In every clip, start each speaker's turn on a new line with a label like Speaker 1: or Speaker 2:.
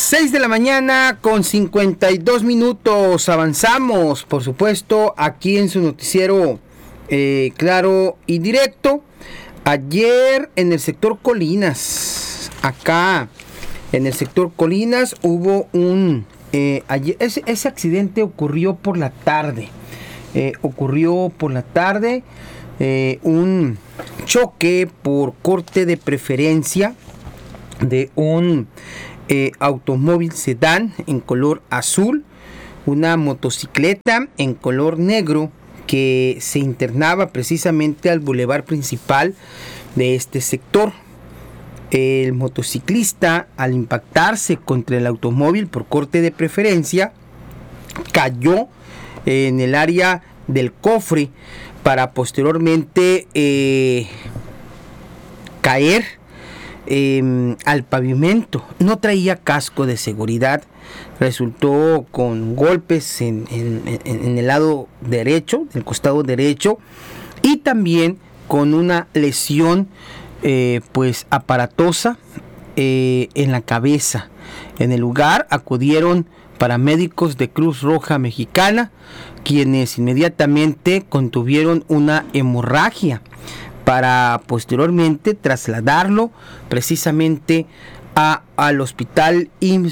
Speaker 1: 6 de la mañana con 52 minutos. Avanzamos, por supuesto, aquí en su noticiero claro y directo. Ayer en el sector Colinas, acá en el sector Colinas hubo ese accidente ocurrió por la tarde. Un choque por corte de preferencia de un automóvil sedán en color azul, una motocicleta en color negro que se internaba precisamente al bulevar principal de este sector. El motociclista, al impactarse contra el automóvil por corte de preferencia, cayó en el área del cofre para posteriormente caer al pavimento. No traía casco de seguridad, resultó con golpes en el lado derecho, del costado derecho, y también con una lesión aparatosa en la cabeza. En el lugar acudieron paramédicos de Cruz Roja Mexicana, quienes inmediatamente contuvieron una hemorragia para posteriormente trasladarlo precisamente al Hospital IMSS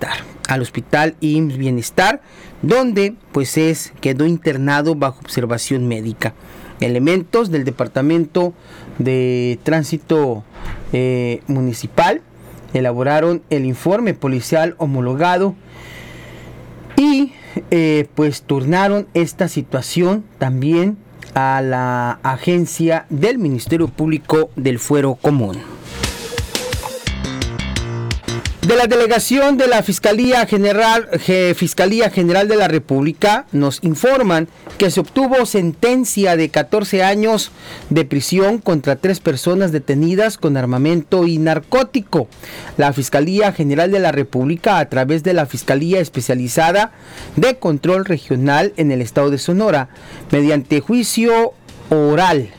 Speaker 1: Bienestar, donde quedó internado bajo observación médica. Elementos del Departamento de Tránsito Municipal elaboraron el informe policial homologado y turnaron esta situación también a la agencia del Ministerio Público del Fuero Común. De la delegación de la Fiscalía General de la República nos informan que se obtuvo sentencia de 14 años de prisión contra 3 personas detenidas con armamento y narcótico. La Fiscalía General de la República, a través de la Fiscalía Especializada de Control Regional en el Estado de Sonora, mediante juicio oral,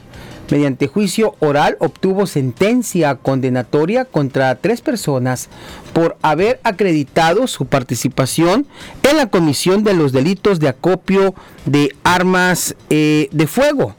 Speaker 1: obtuvo sentencia condenatoria contra 3 personas por haber acreditado su participación en la comisión de los delitos de acopio de armas de fuego,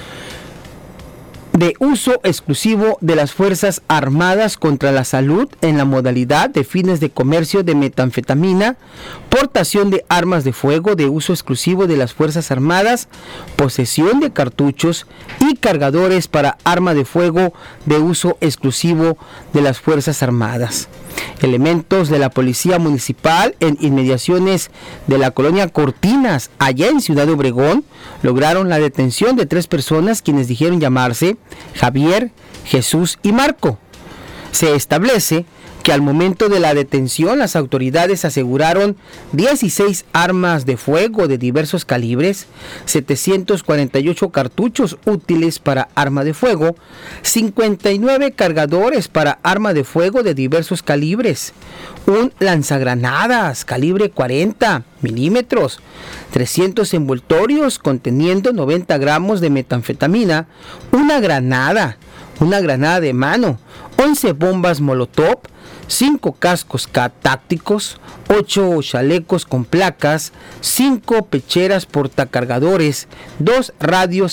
Speaker 1: de uso exclusivo de las Fuerzas Armadas contra la salud en la modalidad de fines de comercio de metanfetamina, portación de armas de fuego de uso exclusivo de las Fuerzas Armadas, posesión de cartuchos y cargadores para arma de fuego de uso exclusivo de las Fuerzas Armadas. Elementos de la Policía Municipal en inmediaciones de la colonia Cortinas, allá en Ciudad Obregón, lograron la detención de 3 personas quienes dijeron llamarse Javier, Jesús y Marco. Se establece que al momento de la detención las autoridades aseguraron 16 armas de fuego de diversos calibres, 748 cartuchos útiles para arma de fuego, 59 cargadores para arma de fuego de diversos calibres, un lanzagranadas calibre 40 milímetros, 300 envoltorios conteniendo 90 gramos de metanfetamina, una granada de mano, 11 bombas molotov, 5 cascos tácticos, 8 chalecos con placas, 5 pecheras portacargadores, 2 radios,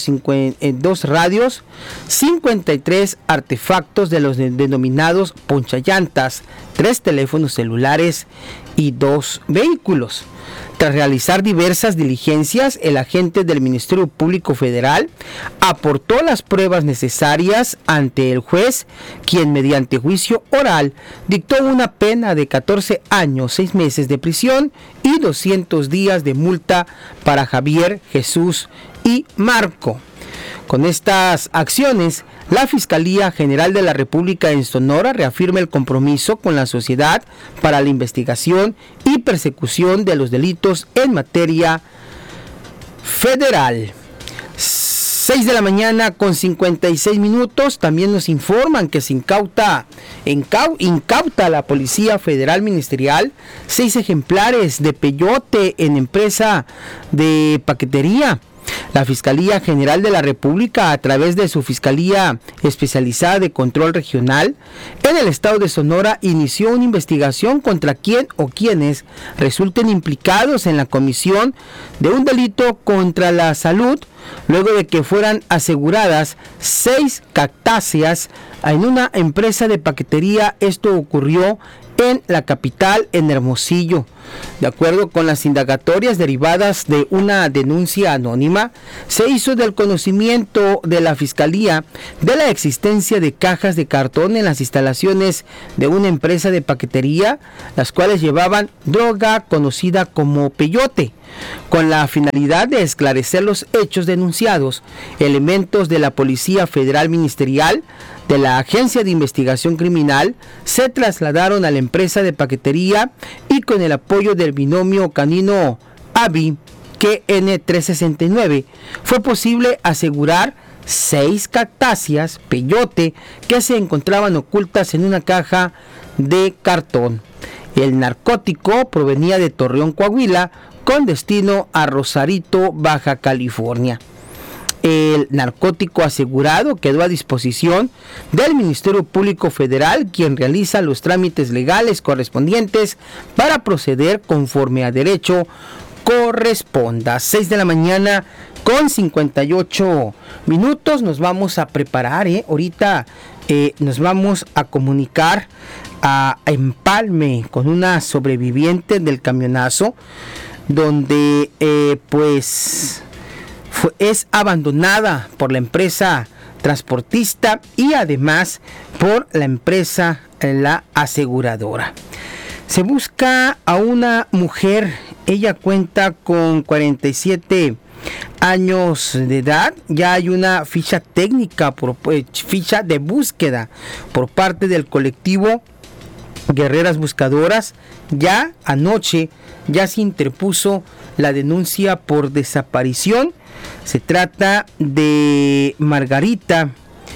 Speaker 1: 53 artefactos de los denominados ponchallantas, 3 teléfonos celulares y 2 vehículos. Tras realizar diversas diligencias, el agente del Ministerio Público Federal aportó las pruebas necesarias ante el juez, quien mediante juicio oral dictó una pena de 14 años, 6 meses de prisión y 200 días de multa para Javier, Jesús y Marco. Con estas acciones, la Fiscalía General de la República en Sonora reafirma el compromiso con la sociedad para la investigación y persecución de los delitos en materia federal. 6 de la mañana con 56 minutos. También nos informan que se incauta a la Policía Federal Ministerial 6 ejemplares de peyote en empresa de paquetería. La Fiscalía General de la República, a través de su Fiscalía Especializada de Control Regional en el estado de Sonora, inició una investigación contra quien o quienes resulten implicados en la comisión de un delito contra la salud, luego de que fueran aseguradas 6 cactáceas en una empresa de paquetería. Esto ocurrió en la capital, en Hermosillo. De acuerdo con las indagatorias derivadas de una denuncia anónima, se hizo del conocimiento de la Fiscalía de la existencia de cajas de cartón en las instalaciones de una empresa de paquetería, las cuales llevaban droga conocida como peyote. Con la finalidad de esclarecer los hechos denunciados, elementos de la Policía Federal Ministerial, de la Agencia de Investigación Criminal, se trasladaron a la empresa de paquetería y con el apoyo del binomio canino AVI QN369 fue posible asegurar 6 cactáceas peyote que se encontraban ocultas en una caja de cartón. El narcótico provenía de Torreón, Coahuila, con destino a Rosarito, Baja California. El narcótico asegurado quedó a disposición del Ministerio Público Federal, quien realiza los trámites legales correspondientes para proceder conforme a derecho corresponda. 6 de la mañana con 58 minutos. Nos vamos a preparar, ahorita nos vamos a comunicar a Empalme con una sobreviviente del camionazo, donde es abandonada por la empresa transportista y además por la empresa, la aseguradora. Se busca a una mujer. Ella cuenta con 47 años de edad. Ya hay una ficha técnica, ficha de búsqueda por parte del colectivo Guerreras Buscadoras. Ya anoche ya se interpuso la denuncia por desaparición. Se trata de Margarita.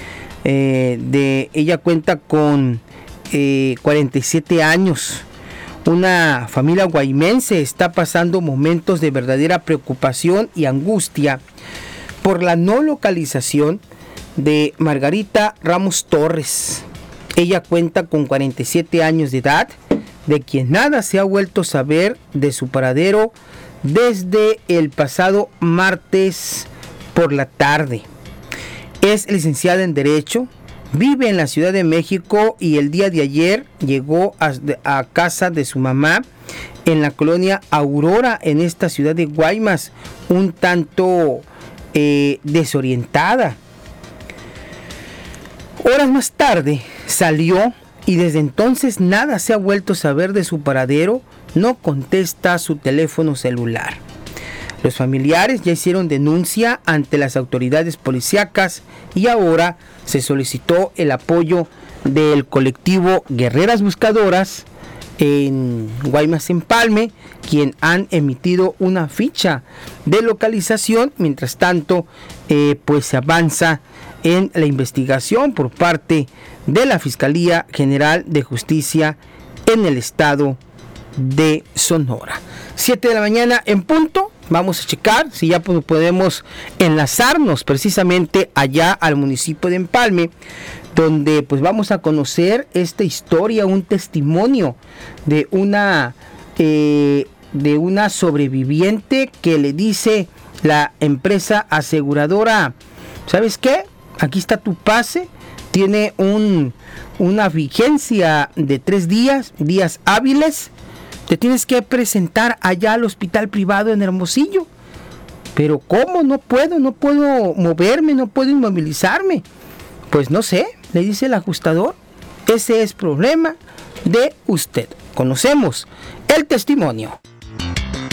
Speaker 1: Ella cuenta con 47 años. Una familia guaymense está pasando momentos de verdadera preocupación y angustia por la no localización de Margarita Ramos Torres. Ella cuenta con 47 años de edad, de quien nada se ha vuelto a saber de su paradero desde el pasado martes por la tarde. Es licenciada en Derecho, vive en la Ciudad de México y el día de ayer llegó a casa de su mamá en la colonia Aurora, en esta ciudad de Guaymas, un tanto desorientada. Horas más tarde salió y desde entonces nada se ha vuelto a saber de su paradero. No contesta su teléfono celular. Los familiares ya hicieron denuncia ante las autoridades policíacas y ahora se solicitó el apoyo del colectivo Guerreras Buscadoras en Guaymas Empalme, quien han emitido una ficha de localización. Mientras tanto, pues se avanza en la investigación por parte de la Fiscalía General de Justicia en el estado de Sonora. 7 de la mañana en punto. Vamos a checar si ya podemos enlazarnos precisamente allá al municipio de Empalme, donde pues vamos a conocer esta historia, un testimonio de una sobreviviente que le dice la empresa aseguradora: ¿sabes qué? Aquí está tu pase, tiene una vigencia de 3 días hábiles. Te tienes que presentar allá al hospital privado en Hermosillo. Pero ¿cómo? No puedo moverme, no puedo inmovilizarme. Pues no sé, le dice el ajustador. Ese es problema de usted. Conocemos el testimonio.